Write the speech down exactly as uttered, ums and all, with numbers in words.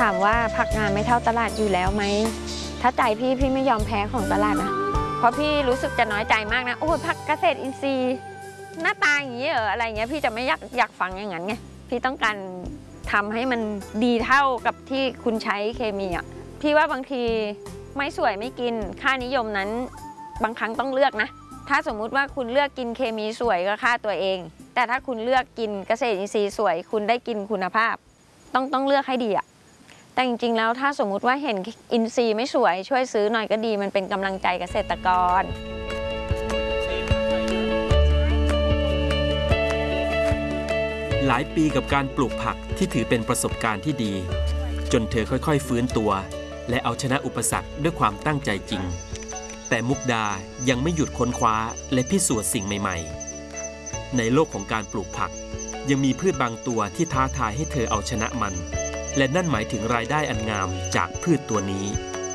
ถามว่าผักงานไม่เท่าตลาดอยู่แล้วไหมถ้าใจพี่พี่ไม่ยอมแพ้ของตลาดนะเพราะพี่รู้สึกจะน้อยใจมากนะโอ้ยผักเกษตรอินทรีย์หน้าตาอย่างนี้เหรออะไรเงี้ยพี่จะไม่อยากอยากฟังอย่างนั้นไงพี่ต้องการทำให้มันดีเท่ากับที่คุณใช้เคมีอ่ะพี่ว่าบางทีไม่สวยไม่กินค่านิยมนั้นบางครั้งต้องเลือกนะถ้าสมมุติว่าคุณเลือกกินเคมีสวยก็ค่าตัวเองแต่ถ้าคุณเลือกกินเกษตรอินทรีย์สวยคุณได้กินคุณภาพต้องต้องเลือกให้ดีอ่ะแต่จริงๆแล้วถ้าสมมุติว่าเห็นอินทรีย์ไม่สวยช่วยซื้อหน่อยก็ดีมันเป็นกำลังใจเกษตรกรหลายปีกับการปลูกผักที่ถือเป็นประสบการณ์ที่ดีจนเธอค่อยๆฟื้นตัวและเอาชนะอุปสรรคด้วยความตั้งใจจริงแต่มุกดายังไม่หยุดค้นคว้าและพิสูจน์สิ่งใหม่ๆในโลกของการปลูกผักยังมีพืชบางตัวที่ท้าทายให้เธอเอาชนะมันและนั่นหมายถึงรายได้อันงามจากพืชตัวนี้